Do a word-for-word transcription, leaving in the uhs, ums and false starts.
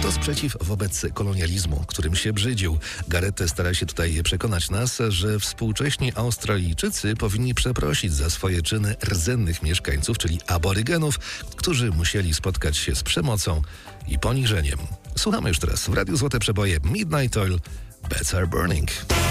To sprzeciw wobec kolonializmu, którym się brzydził. Gareth stara się tutaj przekonać nas, że współcześni Australijczycy powinni przeprosić za swoje czyny rdzennych mieszkańców, czyli aborygenów, którzy musieli spotkać się z przemocą i poniżeniem. Słuchamy już teraz w Radiu Złote Przeboje Midnight Oil, Beds Are Burning.